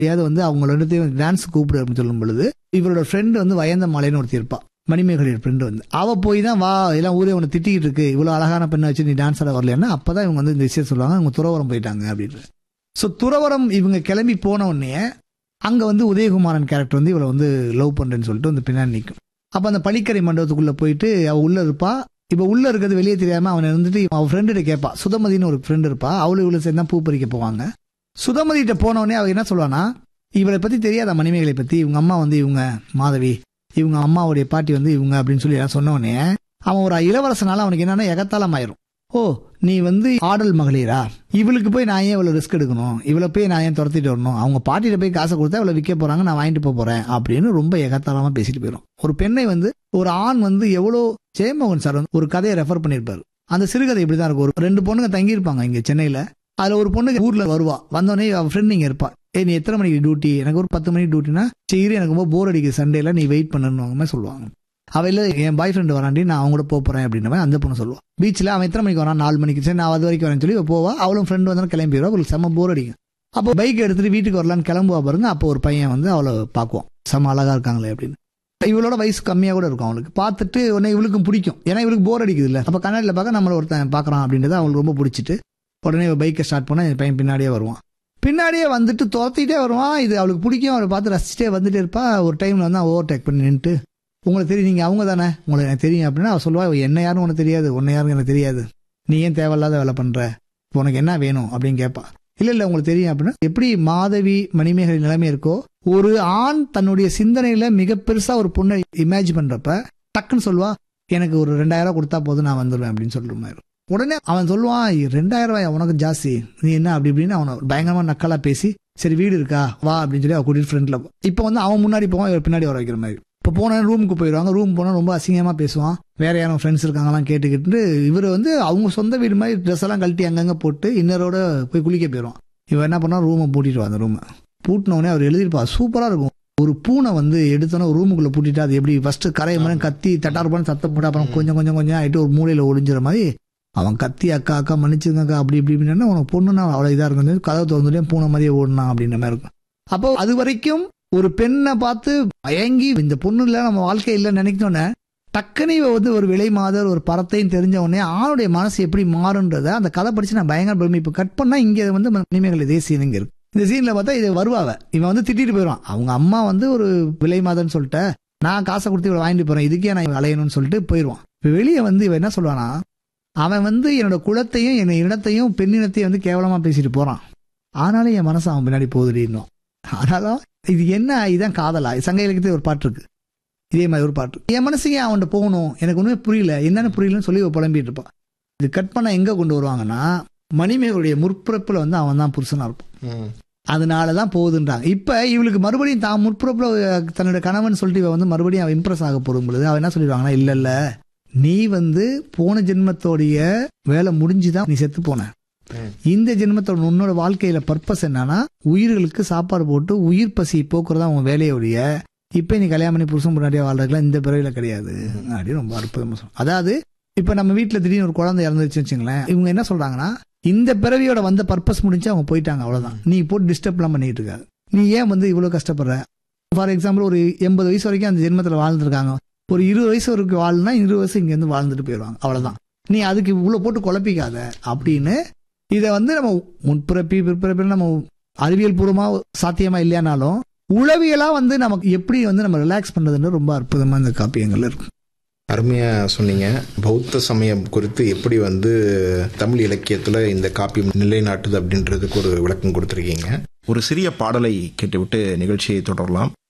ஏதாவது வந்து அவங்க ரெண்டுத்தையும் டான்ஸ் கூப்பிடு அப்படின்னு சொல்லும் பொழுது இவரோட ஃப்ரெண்டு வந்து வயந்த மாலைன்னு ஒருத்தி இருப்பா, மணிமேகலையோட ஃப்ரெண்டு வந்து அவ போய் தான் வா எல்லாம் ஊரே உன்னை திட்டிக்கிட்டு இருக்கு, இவ்வளவு அழகான பெண்ணை வச்சு நீ டான்ஸ் ஆட வரலன்னா அப்பதான் இவங்க வந்து இந்த விஷயம் சொல்லுவாங்க, அவங்க துறவரம் போயிட்டாங்க அப்படின்னு. ஸோ துறவரம் இவங்க கிளம்பி போன உடனே அங்க வந்து உதயகுமாரன் கேரக்டர் வந்து இவளை வந்து லவ் பண்றேன்னு சொல்லிட்டு வந்து பின்னாடி நிற்கும். அப்ப அந்த பழிக்கரை மண்டபத்துக்குள்ள போயிட்டு அவ உள்ள இருப்பா. இப்ப உள்ள இருக்கிறது வெளியே தெரியாம அவன் இருந்துட்டு அவன் ஃப்ரெண்டு கேட்பா, சுதமதினு ஒரு ஃப்ரெண்டு இருப்பா, அவளு இவ்வளவு சேர்ந்தா பூ பறிக்க போவாங்க. சுதமதிட்ட போனவொடனே அவ என்ன சொல்லுவானா, இவளை பத்தி தெரியாத மணிமேகலை பத்தி, இவங்க அம்மா வந்து இவங்க மாதவி, இவங்க அம்மாவுடைய பாட்டி வந்து இவங்க அப்படின்னு சொல்லி சொன்னவனே அவன் ஒரு இளவரசனால அவனுக்கு என்னன்னா எகத்தாளம் ஆயிரும். ஓ நீ வந்து ஆடல் மகளிரா, இவளுக்கு போய் நான் ஏன் இவ்வளவு ரிஸ்க் எடுக்கணும், இவளை போய் நான் ஏன் துரத்திட்டு வரணும், அவங்க பாட்டியில போய் காசை கொடுத்தா இவளை விற்க போறாங்க, நான் வாங்கிட்டு போறேன் அப்படின்னு ரொம்ப எகத்தாளமா பேசிட்டு போயிடும். ஒரு பெண்ணை வந்து ஒரு ஆண் வந்து எவ்வளோ, ஜெயமோகன் சார் வந்து ஒரு கதையை ரெஃபர் பண்ணியிருப்பாரு. அந்த சிறுகதை இப்படிதான் இருக்கும். ஒரு 2 பொண்ணுங்க தங்கி இருப்பாங்க இங்க சென்னையில. அதுல ஒரு பொண்ணுக்கு ஊர்ல வருவா, வந்தோடனே அவன் ஃப்ரெண்ட் இங்க இருப்பா, நீ எத்தனை மணிக்கு டியூட்டி, எனக்கு ஒரு 10 மணிக்கு டியூட்டினா சரி எனக்கு ரொம்ப போர் அடிக்குது சண்டேல, நீ வெயிட் பண்ணணும் சொல்லுவாங்க. அவையில என் பாய் ஃப்ரெண்டு வராண்டி நான் அவங்க கூட போறேன் அப்படின்ற அந்த பொண்ணு சொல்லுவான். பீச்சில் அவன் எத்தனை மணிக்கு வரான், 4 மணிக்கு, சரி நான் அது வரைக்கும் வரேன்னு சொல்லி போவா. அவளும் ஃப்ரெண்டு வந்தாலும் கிளம்பிடுவா. அவளுக்கு செம்ம போர் அடிக்கும். அப்போ பைக் எடுத்துட்டு வீட்டுக்கு வரலான்னு கிளம்புவா பாருங்க. அப்போ ஒரு பையன் வந்து அவளை பார்க்குவான், செம்ம அழகா இருக்காங்களே அப்படின்னு. இவளோட வயசு கம்மியா கூட இருக்கும். அவளுக்கு பார்த்துட்டு உடனே இவளுக்கும் பிடிக்கும், ஏன்னா இவளுக்கு போர் அடிக்குது இல்ல. அப்ப கண்ணாடியில் பார்க்க நம்மள ஒருத்தன் பாக்குறான் அப்படின்றது அவளுக்கு ரொம்ப பிடிச்சிட்டு உடனே பைக்கை ஸ்டார்ட் பண்ணா என் பையன் பின்னாடியே வருவான். பின்னாடியே வந்துட்டு துரத்திட்டே வருவான். இது அவளுக்கு பிடிக்கும். அவளை பார்த்து ரசிச்சுட்டே வந்துட்டே இருப்பா. ஒரு டைம்ல வந்து ஓவர் டேக் பண்ணி நின்றுட்டு, உங்களுக்கு தெரியும் நீங்க அவங்க தானே, உங்களுக்கு எனக்கு தெரியும் அப்படின்னா அவ சொல்லுவா, என்ன யாரும் உனக்கு தெரியாது, உன்னை யாரும் எனக்கு தெரியாது, நீ ஏன் தேவையில்லாத வேலை பண்ற, உனக்கு என்ன வேணும் அப்படின்னு கேட்பா. இல்ல உங்களுக்கு தெரியும் அப்படின்னா, எப்படி மாதவி மணிமேகலை நிலைமை இருக்கோ, ஒரு ஆண் தன்னுடைய சிந்தனையில மிக பெருசா ஒரு பொண்ணை இமேஜின் பண்றப்ப டக்குன்னு சொல்லுவா, எனக்கு ஒரு 2000 கொடுத்தா போதும் நான் வந்துடுவேன் அப்படின்னு சொல்ற மாதிரி. உடனே அவன் சொல்லுவான், 2000 உனக்கு ஜாஸ்தி, நீ என்ன அப்படி இப்படின்னு அவனை பயங்கரமா நக்கலா பேசி, சரி வீடு இருக்கா வா அப்படின்னு சொல்லி அவ கூட்டிட்டு ஃப்ரெண்ட்ல. இப்ப வந்து அவன் முன்னாடி போவான், இவர் பின்னாடி வர வைக்கிற மாதிரி. இப்போ போன ரூமுக்கு போயிடுவாங்க. ரூம் போனால் ரொம்ப அசிங்கமாக பேசுவான், வேற யாரும் ஃப்ரெண்ட்ஸ் இருக்காங்கலாம் கேட்டுக்கிட்டு. இவர் வந்து அவங்க சொந்த வீடு மாதிரி ட்ரெஸ் எல்லாம் கழட்டி அங்கங்கே போட்டு இன்னரோட போய் குளிக்க போயிடுவான். இவன் என்ன பண்ணா, ரூமை பூட்டிட்டு அந்த ரூமை பூட்டினோடனே அவர் எழுதிருப்பா, சூப்பராக இருக்கும். ஒரு பூனை வந்து எடுத்தோன்னா ரூமுக்குள்ள பூட்டிட்டு அது எப்படி ஃபர்ஸ்ட் கரையை மாதிரி கத்தி தட்டார்பான்னு சத்தம் போட்டு அப்புறம் கொஞ்சம் கொஞ்சம் கொஞ்சம் ஆயிட்டு ஒரு மூலையில ஒளிஞ்சிற மாதிரி அவன் கத்தி அக்கா அக்கா மன்னிச்சுங்க அப்படி இப்படி இப்படின்னா உனக்கு பொண்ணுன்னா அவ்வளோ இதாக இருக்கும், கதவை திறந்துட்டே பூனை மாதிரியே ஓடனா அப்படின்ற மாதிரி இருக்கும். அப்போ அது வரைக்கும் ஒரு பெண்ணை பார்த்து மயங்கி இந்த பொண்ணு இல்லை நம்ம வாழ்க்கை இல்லைன்னு நினைக்கணுன்னே டக்குனி வந்து ஒரு விலை மாதர் ஒரு பரத்தையும் தெரிஞ்ச உடனே ஆணுடைய மனசு எப்படி மாறுன்றத அந்த கதை படிச்சு நான் பயங்கர பிரமி. இப்போ கட் பண்ணா இங்க வந்து மணிமேகலை இதே சீன் இங்க இருக்கு. இந்த சீன்ல பார்த்தா இது வருவாவ, இவன் வந்து திட்டிட்டு போயிடுவான். அவங்க அம்மா வந்து ஒரு விலை மாதர்னு சொல்லிட்டு நான் காசை கொடுத்து இவளை வாங்கிட்டு போறேன், இதுக்கே நான் அலையணும்னு சொல்லிட்டு போயிடுவான். இப்போ வெளியே வந்து இவன் என்ன சொல்லுவானா, அவன் வந்து என்னோட குலத்தையும் என்னோட இனத்தையும் பெண்ணினத்தையும் வந்து கேவலமா பேசிட்டு போறான், ஆனாலும் என் மனசு அவன் பின்னாடி போகுதுன்னு. ஆனாலும் இது என்ன, இதுதான் காதலா? சங்க இலக்கியத்துல ஒரு பாட்டு இருக்கு, இதே மாதிரி ஒரு பாட்டு, என் மனசுக்கு அவன்கிட்ட போகணும், எனக்கு ஒண்ணுமே புரியல, என்னன்னு புரியலன்னு சொல்லி புலம்பிட்டு இருப்பான். இது கட் பண்ண எங்க கொண்டு வருவாங்கன்னா, மணிமேகலுடைய முற்பிறப்புல வந்து அவன் தான் புருஷனா இருப்பான், அதனாலதான் போகுதுன்றாங்க. இப்ப இவளுக்கு மறுபடியும் தான் முற்பிறப்புல தன்னோட கணவன் சொல்லிட்டு இவ வந்து மறுபடியும் அவன் இம்ப்ரெஸ் ஆக போடும் பொழுது அவன் என்ன சொல்லிடுவாங்கன்னா, இல்ல இல்ல நீ வந்து போன ஜென்மத்தோடைய வேலை முடிஞ்சுதான் நீ செத்து போன, இந்த ஜென்மத்தோட உன்னோட வாழ்க்கையில பர்பஸ் என்னன்னா உயிர்களுக்கு சாப்பாடு போட்டு உயிர் பசி போக்குறதா உன் வேலையோடைய, இப்ப நீ கல்யாணம் பண்ணி புருஷன் முன்னாடியே வாழ்றதுலாம் இந்த பிறவில கிடையாது அப்படின்னு ரொம்ப அற்புதமா சொல்லுவோம். அதாவது இப்ப நம்ம வீட்டுல திடீர்னு ஒரு குழந்தை இறந்துருச்சு வச்சுங்களேன், இவங்க என்ன சொல்றாங்கன்னா, இந்த பிறவியோட வந்த பர்பஸ் முடிஞ்சு அவங்க போயிட்டாங்க, அவ்வளவுதான், நீ போட்டு டிஸ்டர்ப் எல்லாம் பண்ணிட்டு இருக்காது, நீ ஏன் வந்து இவ்வளவு கஷ்டப்படுற. ஃபார் எக்ஸாம்பிள் ஒரு 80 வயசு வரைக்கும் அந்த ஜென்மத்துல வாழ்ந்துருக்காங்க, ஒரு 20 வயசு வரைக்கும் வாழ்னா 20 வருஷம் இங்க இருந்து வாழ்ந்துட்டு போயிடுவாங்க, அவ்வளவுதான், நீ அதுக்கு இவ்வளவு போட்டு குழப்பிக்காத அப்படின்னு. இதை வந்து நம்ம முற்பிறப்பி பிற்பிறப்பில் நம்ம அறிவியல் பூர்வமா சாத்தியமா இல்லையானாலும் உளவியலா வந்து நமக்கு எப்படி வந்து நம்ம ரிலாக்ஸ் பண்றதுன்னு ரொம்ப அற்புதமா இந்த காப்பியங்கள் இருக்கும். அருமையா சொன்னீங்க. பௌத்த சமயம் குறித்து எப்படி வந்து தமிழ் இலக்கியத்துல இந்த காப்பியம் நிலைநாட்டுது அப்படின்றதுக்கு ஒரு விளக்கம் கொடுத்துருக்கீங்க. ஒரு சிறிய பாடலை கேட்டுவிட்டு நிகழ்ச்சியை தொடரலாம்.